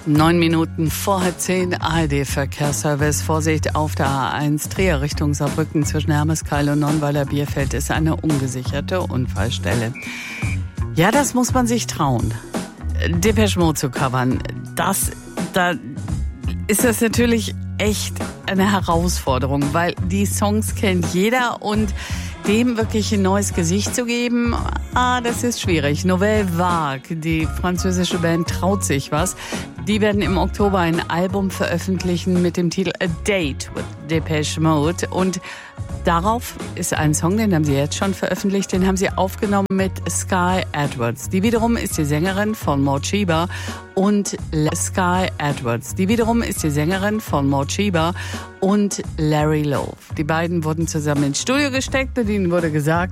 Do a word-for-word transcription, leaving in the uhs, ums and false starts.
Neun Minuten vor halb zehn, A R D-Verkehrsservice. Vorsicht auf der A eins, Trier Richtung Saarbrücken zwischen Hermeskeil und Nonnweiler-Bierfeld ist eine ungesicherte Unfallstelle. Ja, das muss man sich trauen. Depeche Mode zu covern, das, da ist das natürlich echt eine Herausforderung, weil die Songs kennt jeder und dem wirklich ein neues Gesicht zu geben, ah, das ist schwierig. Nouvelle Vague, die französische Band, traut sich was. Die werden im Oktober ein Album veröffentlichen mit dem Titel A Date with Depeche Mode. Und darauf ist ein Song, den haben sie jetzt schon veröffentlicht, den haben sie aufgenommen mit Sky Edwards. Die wiederum ist die Sängerin von Morcheeba und Sky Edwards. Die wiederum ist die Sängerin von Morcheeba und Larry Love. Die beiden wurden zusammen ins Studio gesteckt und ihnen wurde gesagt,